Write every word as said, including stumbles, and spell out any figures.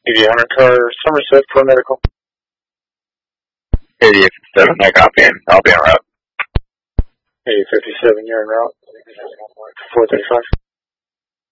eighty-eight hundred car, Somerset for medical. eighty-eight fifty-seven, I copy in. I'll be en route. eighty-eight fifty-seven, you're en route. four thirty-five.